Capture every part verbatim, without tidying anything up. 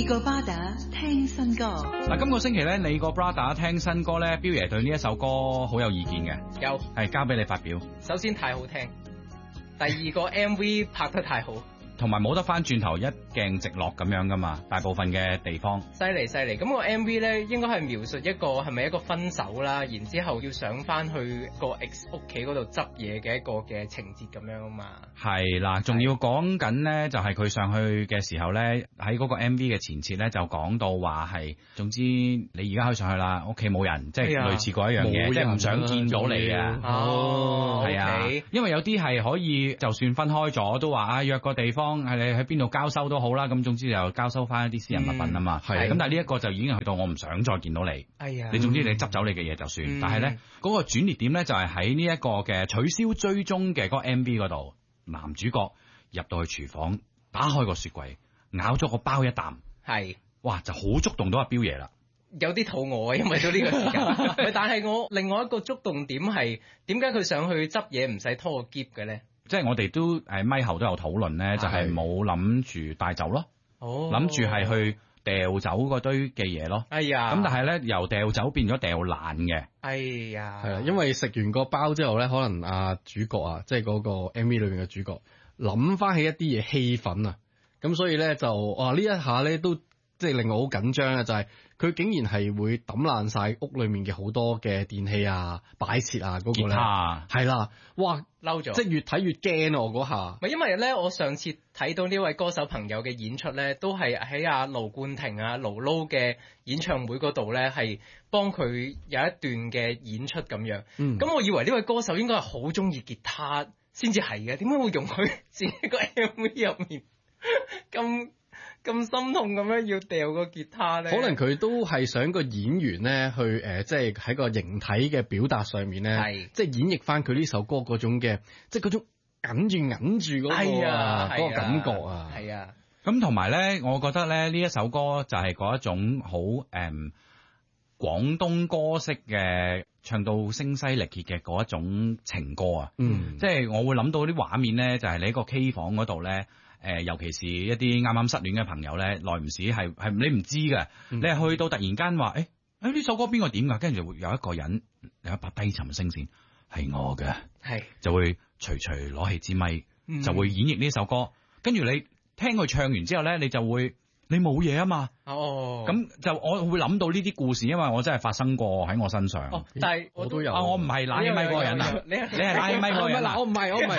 個 brother 聽新歌。 嗱，今個星期咧，你個 brother 聽新歌咧，彪爺對呢一首歌好有意見嘅。 有， 係交俾你發表。 首先太好聽，第二個 M V 拍得太好。 同埋冇得翻轉頭一鏡直落咁樣噶嘛，大部分嘅地方。 犀利犀利，咁個 M V 咧應該係描述一個係咪一個分手啦，然之後要上翻去個 ex 屋企嗰度執嘢嘅一個嘅情節咁樣啊嘛。 係啦，仲要講緊咧，就係佢上去嘅時候咧，喺嗰個 M V 嘅前設咧，就講到話係，總之你而家可以上去啦，屋企冇人，即係類似嗰一樣嘢，即係唔想見到你啊。 哦， 係啊，因為有啲係可以，就算分開咗，都話啊約個地方。係你喺邊度交收都好啦，咁總之就交收翻一啲私人物品啊嘛。係、嗯，咁但係呢一個就已經去到我唔想再見到你。哎呀，你總之你執走你嘅嘢就算。嗯、但係咧嗰個轉捩點咧就係喺呢一個嘅取消追蹤嘅嗰個 M V 嗰度，男主角入到去廚房，打開個雪櫃，咬咗個包一啖。係，哇，就好觸動到阿彪爺啦。 有啲肚餓啊，因為到呢個時間。但係我另外一個觸動點係點解佢上去執嘢唔使拖個篋嘅咧？ 即係我哋都誒咪後都有討論咧，就係冇諗住帶走咯，諗住係去掉走嗰堆嘅嘢咯。哎呀，咁但係咧由掉走變咗掉爛嘅。 哎呀，係啦，因為食完個包之後咧，可能啊主角啊，即係嗰個 M V 裏邊嘅主角諗翻起一啲嘢氣憤啊，咁所以咧就哇呢一下咧都即係令我好緊張啊，就係、是、佢竟然係會抌爛晒屋裏面嘅好多嘅電器啊、擺設啊嗰、那個咧，係啦，哇嬲咗，即係越睇越驚啊！我嗰下， 咪因為咧，我上次睇到呢位歌手朋友嘅演出咧，都係喺阿盧冠廷啊、盧盧嘅演唱會嗰度咧，係幫佢有一段嘅演出咁樣。嗯，咁我以為呢位歌手應該係好中意吉他先至係嘅，點解會用佢自己個 M V 入面咁？咁心痛咁樣要掉個吉他咧？ 可能佢都係想個演員咧去誒、呃，即係喺個形體嘅表達上面咧，即係演繹翻佢呢首歌嗰種嘅，即係嗰種緊住緊住嗰個嗰、啊嗰個感覺啊。 係啊， 咁同埋咧，我覺得咧呢一首歌就係嗰一種好誒、嗯、廣東歌式嘅，唱到聲嘶力竭嘅嗰一種情歌啊。嗯，即係我會諗到啲畫面咧，就係你喺個 K 房嗰度咧。誒、呃，尤其是一啲啱啱失戀嘅朋友咧，耐唔時係係你唔知嘅，嗯、你係去到突然間話，誒誒呢首歌邊個點㗎？跟住就會有一個人有一把低沉聲線係我嘅，係就會隨隨攞起支咪，嗯、就會演繹呢首歌。跟住你聽佢唱完之後咧，你就會你冇嘢啊嘛。哦，咁就我會諗到呢啲故事，因為我真係發生過喺我身上。 哦，但係我都有。 啊，我唔係拉起咪嗰個人啊，你你係拉起咪嗰個人啊？ 我唔係，我唔係。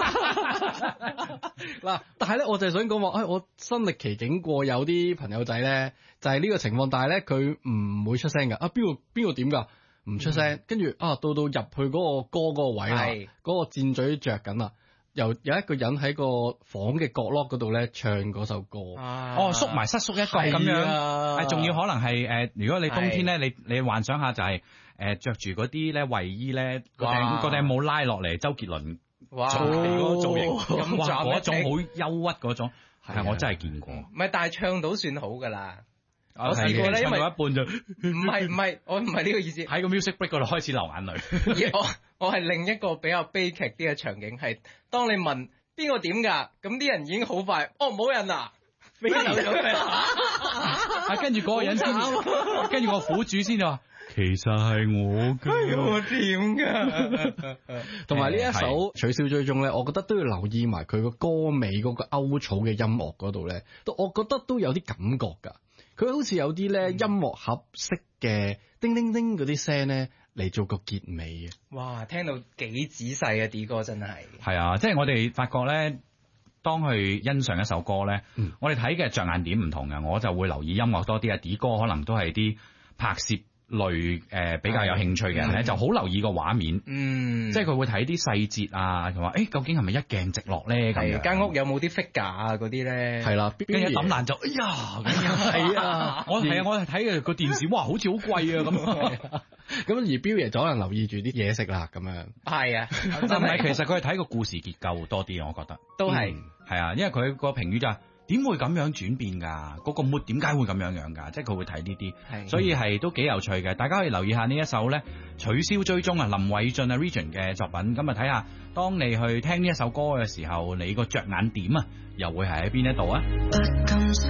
嗱，但係咧，我就係想講話，誒，我身歷其境過，有啲朋友仔咧，就係呢個情況，但係咧佢唔會出聲㗎。啊，邊個邊個點㗎？唔出聲，跟住啊，到到入去嗰個歌嗰個位啦，嗰個箭嘴着緊啦。由有一個人喺個房嘅角落嗰度咧唱嗰首歌， 哦，縮埋失縮一個咁樣，係仲要可能係誒，如果你冬天咧，你你幻想下就係誒着住嗰啲咧衛衣咧，個頂個頂冇拉落嚟，周杰倫做嗰個造型，哇，嗰種好憂鬱嗰種，係我真係見過。 唔係，但係唱到算好噶啦。 我試過咧，因為唱到一半就唔係唔係，我唔係呢個意思。 喺個 music break 嗰度開始流眼淚。 我我係另一個比較悲劇啲嘅場景，係當你問邊個點㗎，咁啲人已經好快，哦冇人啊，飛走咗啊，跟住嗰個人先，跟住個苦主先就話，其實係我㗎， 我點㗎？ 同埋呢一首取消追蹤咧，我覺得都要留意埋佢個歌尾嗰個歐草嘅音樂嗰度咧，都我覺得都有啲感覺㗎。佢好似有啲咧音樂盒式嘅叮叮叮嗰啲聲咧嚟做個結尾嘅。 哇，聽到幾仔細啊！D 哥真係係啊，即係我哋發覺咧，當去欣賞一首歌咧，嗯、我哋睇嘅着眼點唔同嘅，我就會留意音樂多啲啊。D 哥可能都係啲拍攝類誒、呃、比較有興趣嘅人咧，嗯、就好留意個畫面，嗯，即係佢會睇啲細節啊，同埋誒究竟係咪一鏡直落咧？咁樣間屋有冇啲 figure 啊嗰啲咧？ 係啦，跟住抌爛就哎呀，係啊，我係啊，我係睇嘅個電視，哇，好似好貴啊咁。 咁而彪爺就可能留意住啲嘢食啦，咁樣係啊， 真係其實佢係睇個故事結構多啲，我覺得都係係啊，因為佢個評語就係。點會咁樣轉變㗎？嗰、那個 mood 點解會咁樣樣㗎？即係佢會睇呢啲，所以係都幾有趣嘅。大家可以留意下呢一首咧，取消追蹤啊，林偉俊啊 Region 嘅作品。咁啊睇下，當你去聽呢一首歌嘅時候，你個着眼點啊，又會係喺邊一度啊？